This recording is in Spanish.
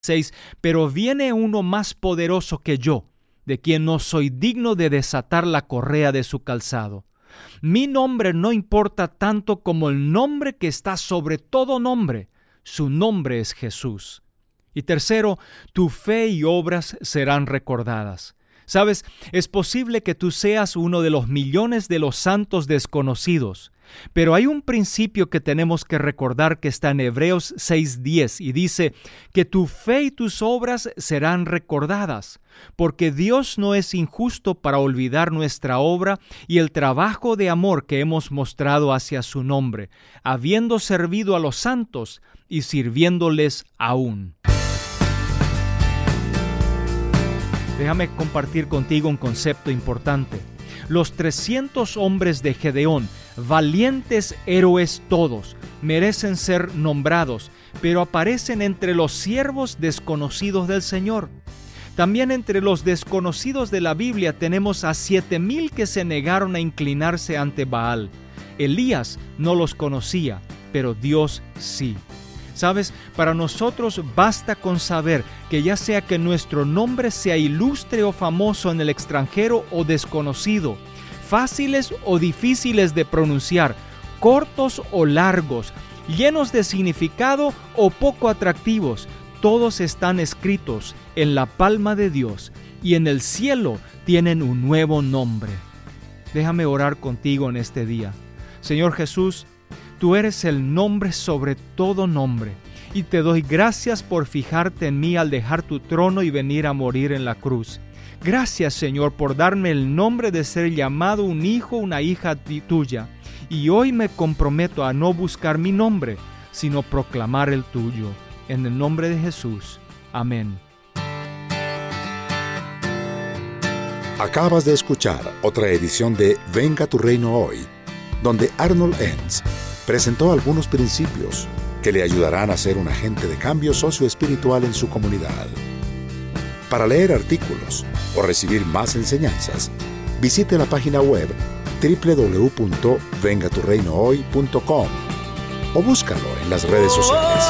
6, pero viene uno más poderoso que yo, de quien no soy digno de desatar la correa de su calzado. Mi nombre no importa tanto como el nombre que está sobre todo nombre. Su nombre es Jesús. Y tercero, tu fe y obras serán recordadas. Sabes, es posible que tú seas uno de los millones de los santos desconocidos, pero hay un principio que tenemos que recordar que está en Hebreos 6:10 y dice que tu fe y tus obras serán recordadas, porque Dios no es injusto para olvidar nuestra obra y el trabajo de amor que hemos mostrado hacia su nombre, habiendo servido a los santos y sirviéndoles aún. Déjame compartir contigo un concepto importante. Los 300 hombres de Gedeón, valientes héroes todos, merecen ser nombrados, pero aparecen entre los siervos desconocidos del Señor. También entre los desconocidos de la Biblia tenemos a 7,000 que se negaron a inclinarse ante Baal. Elías no los conocía, pero Dios sí. ¿Sabes? Para nosotros basta con saber que ya sea que nuestro nombre sea ilustre o famoso en el extranjero o desconocido, fáciles o difíciles de pronunciar, cortos o largos, llenos de significado o poco atractivos, todos están escritos en la palma de Dios y en el cielo tienen un nuevo nombre. Déjame orar contigo en este día. Señor Jesús, tú eres el nombre sobre todo nombre, y te doy gracias por fijarte en mí al dejar tu trono y venir a morir en la cruz. Gracias, Señor, por darme el nombre de ser llamado un hijo, una hija tuya, y hoy me comprometo a no buscar mi nombre, sino proclamar el tuyo. En el nombre de Jesús. Amén. Acabas de escuchar otra edición de Venga tu Reino Hoy, donde Arnold Enns presentó algunos principios que le ayudarán a ser un agente de cambio socioespiritual en su comunidad. Para leer artículos o recibir más enseñanzas, visite la página web www.vengaturreinohoy.com o búscalo en las redes sociales.